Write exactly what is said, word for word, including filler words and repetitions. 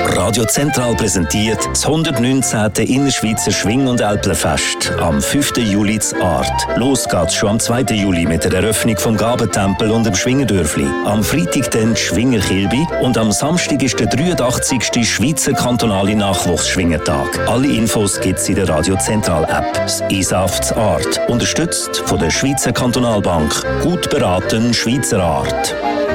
Radio Zentral präsentiert das hundertneunzehnte Innerschweizer Schwing- und Älplerfest am fünften Juli zu Art. Los geht's schon am zweiten Juli mit der Eröffnung vom Gabentempel und dem Schwingerdörfli. Am Freitag dann die Schwingerkilbi und am Samstag ist der dreiundachtzigste Schweizer kantonale Nachwuchsschwingertag. Alle Infos gibt's in der Radio Zentral App. Das I S A F zu Art. Unterstützt von der Schweizer Kantonalbank. Gut beraten, Schweizer Art.